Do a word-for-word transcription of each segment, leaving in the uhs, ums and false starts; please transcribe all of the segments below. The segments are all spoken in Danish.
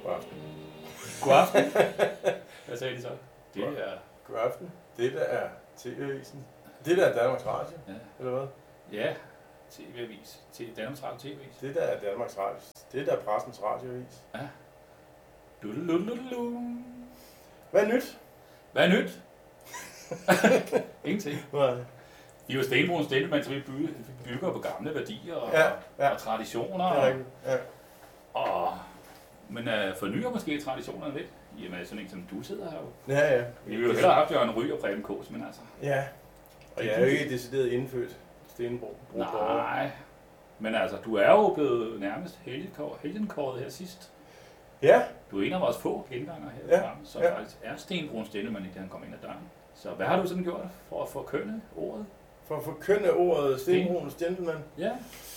God aften. God aften. Hvad sagde de så? Det er... God aften. Det der er T V-avisen. Det der er Danmarks Radio, Ja. eller hvad? Ja, T V-avis. Danmarks Radio T V-avis. Det der er Danmarks Radio. Det der er pressens radioavis. Ja. Lululululu. Hvad er nyt? Hvad er nyt? Ingenting. Nej. Vi er jo stenbrugens gentleman, så vi bygger, bygger på gamle værdier og, Ja, ja. og traditioner. Det er rigtigt. Ja. Og, men uh, fornyer måske traditionerne lidt. Jamen, sådan en som du sidder her jo. Ja, ja. Vi vil jo hellere have haft Jørgen Ryg og Preben Kås, men altså... Ja. Og jeg er jo ikke decideret indfødt stenbrug. Nej, men altså, du er jo blevet nærmest helgenkåret her sidst. Ja. Du er en af vores få genganger her, Ja. frem, så Ja. faktisk er stenbrugens gentleman, ikke, da han kom ind ad døren. Så hvad har du sådan gjort for at forkynde ordet? For at forkynde ordet stenbrugens gentleman. Ja.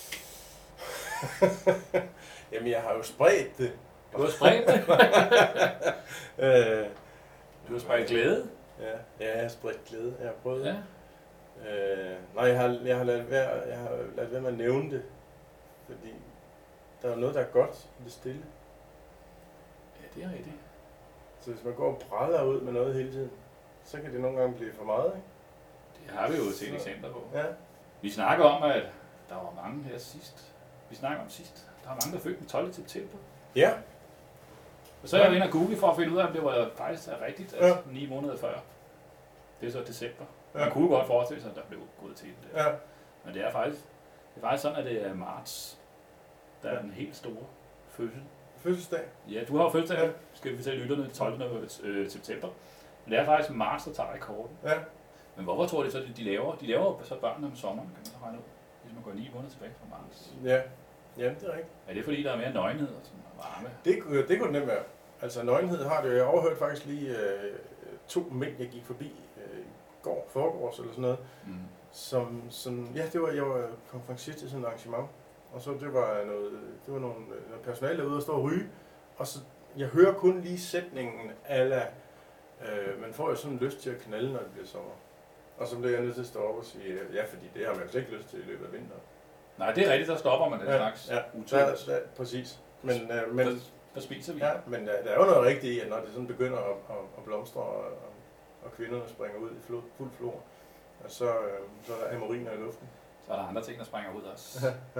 Jamen, jeg har jo spredt det. Du har spredt det. øh, Du har spredt glæde. ja, ja, jeg har spredt glæde. Jeg har prøvet. Ja. Øh, nej, jeg har, jeg har ladet være, jeg har ladet være med at nævne det, fordi der er noget, der er godt i det stille. Ja, det er rigtigt. Så hvis man går og brænder ud med noget hele tiden, så kan det nogle gange blive for meget, ikke? Det har vi jo set eksempler på. Ja. Vi snakker om, at der var mange her sidst. Vi snakker om sidst. Der var mange, der fødte den tolvte september. Ja. Og så er jeg inde og google for at finde ud af, om det var faktisk er rigtigt, at Ja. ni måneder før. Det er så december. Ja. Man kunne godt forestille sig, at der blev gået til det. Ja. Men det er faktisk, det er faktisk sådan, at det er marts, der er Ja. den helt store fødsel. Fødselsdag. Ja, du har jo fødselsdag, Ja. ja. Skal vi fortælle lytterne, tolvte Øh, september. Men det er faktisk marts, der tager rekorden. Ja. Men hvorfor tror de så, at de laver? De laver jo så børn om sommeren, kan man så regne ud. Hvis man går ni måneder tilbage fra marts. Ja. Jamen, det er rigtigt. Er det fordi, der er mere nøgenhed og sådan og varme? Det, kunne- det kunne det nemt være. Altså, nøgenhed har det jo. Jeg overhørte faktisk lige øh, to mænd, jeg gik forbi øh, i går, forgårs eller sådan noget. Mm. Som, som, ja, det var, jeg var konferencier til sådan et arrangement, og så det var noget, det var nogle, noget personale derude og stå og ryge, og så, jeg hører kun lige sætningen ala, øh, man får jo sådan lyst til at knalde, når det bliver sommer. Og så bliver jeg nødt til at stå op og sige, ja, fordi det har man jo slet ikke lyst til i løbet af vinteren. Nej, det er rigtigt, så stopper man den Ja, slags ja. utur. Ja, ja, præcis. Men, øh, men, Hvad, hvad spiser vi? ja, men der, der er jo noget rigtigt i, at når det sådan begynder at, at, at blomstre, og, og, og kvinderne springer ud i flod, fuld flor, og så, øh, så er der amoriner i luften. Så er der andre ting, der springer ud også. Ja.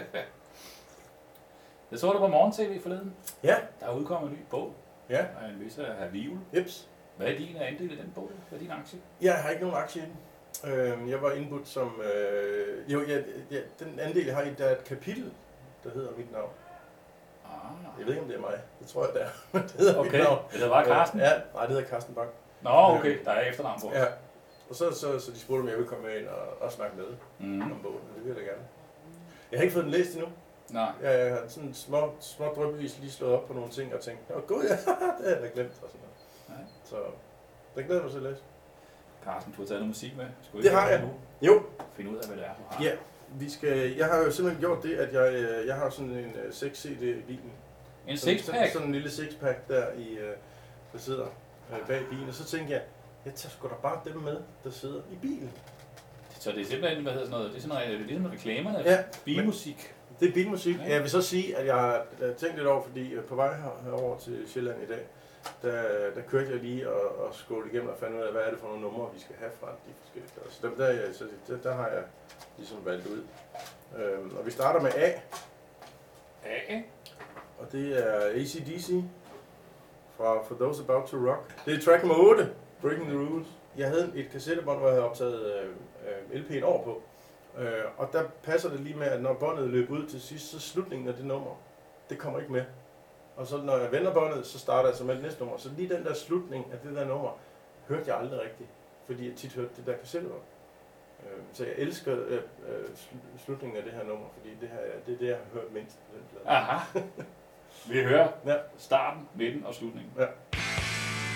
Jeg så det på morgen-tv forleden. Ja. Der er udkommet en ny bog Ja. af en vis af Vivel. Jeps. Hvad er din andel i den bog? Hvad er din aktie? Jeg har ikke nogen aktie i den. Øh, jeg var indbudt som... Øh, jo, ja, ja, den andel, jeg har i, der er et kapitel, der hedder mit navn. Ah. Jeg ved ikke, om det er mig. Det tror jeg, det er. Det hedder Okay, mit navn. det hedder bare Carsten? Ja, nej, det hedder Carsten Bang. Nå, okay, der er efternavn på. Ja. Og så, så, så de spurgte, om jeg ville komme med ind og, og snakke med Mm. om bogen. Det vil jeg da gerne. Jeg har ikke fået den læst endnu. Nej. Jeg har sådan små, små drøbbevis lige slået op på nogle ting og tænkt, åh gud, ja, det har jeg da glemt. Og sådan noget. Nej. Så det glæder jeg mig til at læse. Carsten, du har taget noget musik med. Skal Det har jeg. Nu Jo. finde ud af, hvad det er, du har. Ja, vi skal, jeg har jo simpelthen gjort det, at jeg, øh, jeg har sådan en uh, seks C D i bilen. En Sådan- sixpack? Sådan, sådan en lille sixpack der, i, uh, der sidder uh, bag bilen. Og så tænkte jeg, jeg tager sgu da bare dem med, der sidder i bilen. Så det er simpelthen, hvad hedder sådan noget, det er sådan noget, det er ligesom reklamerne, Ja, bilmusik. Det er bilmusik. Ja. Jeg vil så sige, at jeg har øh, tænkt lidt over, fordi øh, på vej her, herover til Sjælland i dag, der, der kørte jeg lige og, og skålte igennem og fandt ud af, hvad er det for nogle numre, vi skal have fra de forskellige steder. Så dem der, jeg, så der, der har jeg ligesom valgt ud. Øhm, og vi starter med A, A. og det er A C D C fra For Those About to Rock. Det er track nummer otte, Breaking the Rules. Jeg havde et kassettebånd, hvor jeg havde optaget øh, øh, L P'en over på. Øh, og der passer det lige med, at når båndet løber ud til sidst, så slutningen af det nummer, det kommer ikke med. Og så når jeg vender båndet, så starter jeg så med det næste nummer. Så lige den der slutning af det der nummer, hørte jeg aldrig rigtigt, fordi jeg tit hørte det der kassettebånd. Øh, så jeg elsker øh, øh, sl- slutningen af det her nummer, fordi det, her, det er det, jeg har hørt mindst på den plade. Aha. Vi hører Ja. starten, midten og slutningen. Ja.